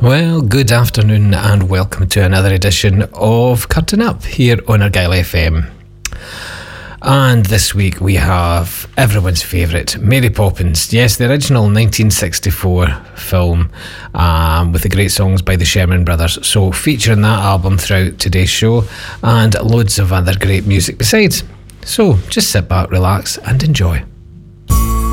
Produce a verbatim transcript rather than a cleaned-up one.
Well, good afternoon and welcome to another edition of Curtain Up here on Argyle F M. And this week we have everyone's favourite, Mary Poppins. Yes, the original nineteen sixty-four film um, with the great songs by the Sherman Brothers. So featuring that album throughout today's show and loads of other great music besides. So just sit back, relax and enjoy.